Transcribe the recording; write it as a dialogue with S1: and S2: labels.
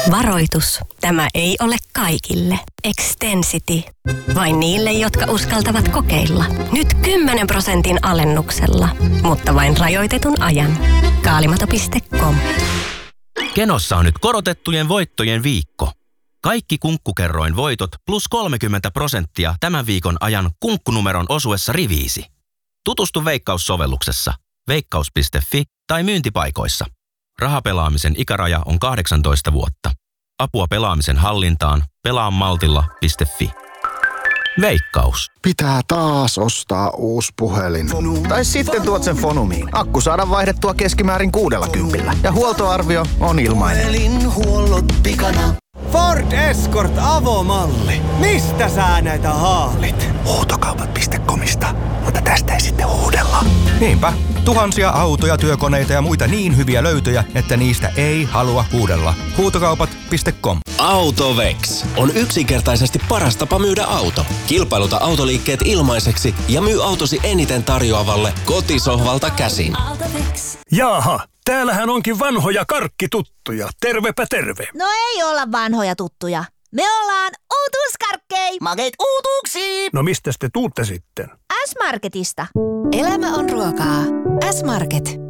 S1: Varoitus. Tämä ei ole kaikille. Extensity. Vain niille, jotka uskaltavat kokeilla. Nyt 10% alennuksella. Mutta vain rajoitetun ajan. Kaalimato.com.
S2: Kenossa on nyt korotettujen voittojen viikko. Kaikki Kunkkukerroin voitot plus 30% tämän viikon ajan kunkkunumeron osuessa riviisi. Tutustu Veikkaus-sovelluksessa. Veikkaus.fi tai myyntipaikoissa. Rahapelaamisen ikäraja on 18 vuotta. Apua pelaamisen hallintaan. Pelaamaltilla.fi. Veikkaus.
S3: Pitää taas ostaa uusi puhelin. Tai sitten tuot sen Fonumiin. Akku saadaan vaihdettua keskimäärin 60. Ja huoltoarvio on ilmainen.
S4: Puhelinhuollot pikana.
S5: Ford Escort avomalli. Mistä sä näitä haalit?
S3: Huutokaupat.comista. Mutta tästä ei sitten huudella.
S6: Niinpä. Tuhansia autoja, työkoneita ja muita niin hyviä löytöjä, että niistä ei halua huudella. Huutokaupat.com.
S7: Autovex on yksinkertaisesti paras tapa myydä auto. Kilpailuta autoliikkeet ilmaiseksi ja myy autosi eniten tarjoavalle kotisohvalta käsin.
S8: Jaaha, täällähän onkin vanhoja karkkituttuja. Tervepä terve.
S9: No ei olla vanhoja tuttuja. Me ollaan uutuuskarkkei.
S4: Makeet uutuuksiin.
S8: No mistäs te tuutte sitten?
S9: S-Marketista.
S1: Elämä on ruokaa. S-Market.